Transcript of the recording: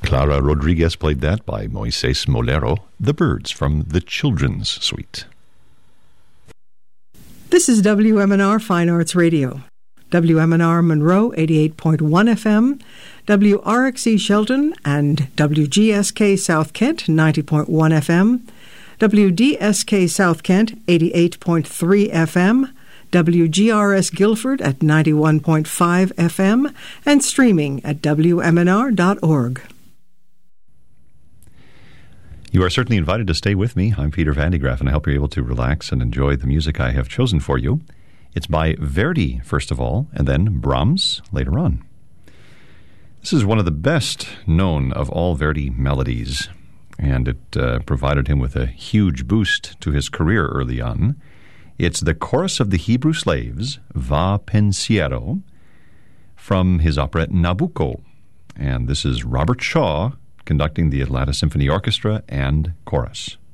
Clara Rodriguez played that by Moises Molero, The Birds from the Children's Suite. This is WMNR Fine Arts Radio. WMNR Monroe 88.1 FM, WRXE Shelton and WGSK South Kent 90.1 FM, WDSK South Kent 88.3 FM, WGRS Guilford at 91.5 FM, and streaming at WMNR.org. You are certainly invited to stay with me. I'm Peter Van de Graaff, and I hope you're able to relax and enjoy the music I have chosen for you. It's by Verdi, first of all, and then Brahms later on. This is one of the best known of all Verdi melodies, and it provided him with a huge boost to his career early on. It's the Chorus of the Hebrew Slaves, Va Pensiero, from his operette Nabucco. And this is Robert Shaw conducting the Atlanta Symphony Orchestra and chorus.